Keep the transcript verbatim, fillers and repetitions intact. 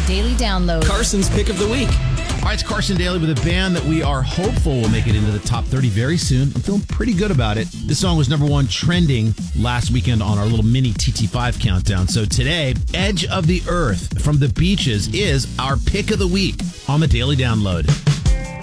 Daily Download. Carson's Pick of the Week. All right, it's Carson Daly with a band that we are hopeful will make it into the top thirty very soon. I'm feeling pretty good about it. This song was number one trending last weekend on our little mini T T five countdown. So today, Edge of the Earth from the Beaches is our Pick of the Week on the Daily Download.